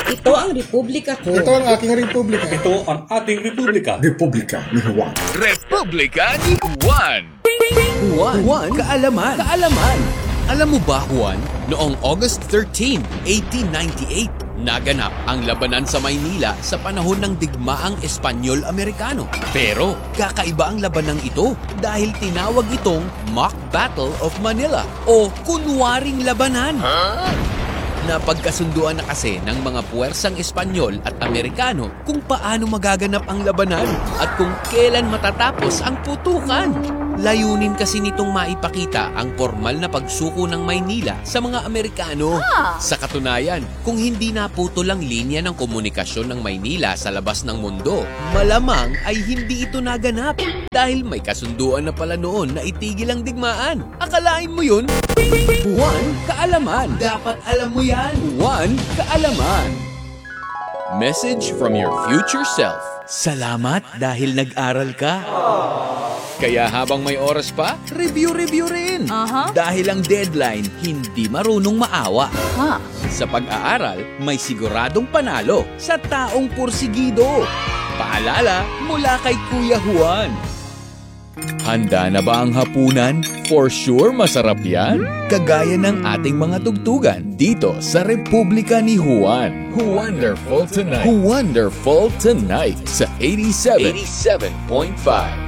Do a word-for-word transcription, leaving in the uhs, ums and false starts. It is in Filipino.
Ito ang republika ko. Ito ang aking republika. Ito ang ating republika. Republika ni Juan. Republika ni Juan. Juan, Juan, kaalaman, kaalaman. Alam mo ba, Juan, noong August thirteenth, eighteen ninety-eight, naganap ang labanan sa Maynila sa panahon ng digmaang Espanyol-Amerikano. Pero kakaiba ang labanang ito dahil tinawag itong Mock Battle of Manila o kunwaring labanan. Huh? Napagkasunduan na kasi ng mga puwersang Espanyol at Amerikano kung paano magaganap ang labanan at kung kailan matatapos ang putukan. Layunin kasi nitong maipakita ang formal na pagsuko ng Maynila sa mga Amerikano. Ah. Sa katunayan, kung hindi naputol ang linya ng komunikasyon ng Maynila sa labas ng mundo, malamang ay hindi ito naganap dahil may kasunduan na pala noon na itigil ang digmaan. Akalain mo yun? Juan, kaalaman. Dapat alam mo yan. Juan, kaalaman. Message from your future self. Salamat dahil nag-aral ka. Kaya habang may oras pa, review-review rin. Uh-huh. Dahil ang deadline, hindi marunong maawa. Huh. Sa pag-aaral, may siguradong panalo sa taong pursigido. Paalala mula kay Kuya Juan. Handa na ba ang hapunan? For sure masarap yan. Kagaya ng ating mga tugtugan dito sa Republika ni Juan. Wonderful tonight. Wonderful tonight sa eighty-seven point five.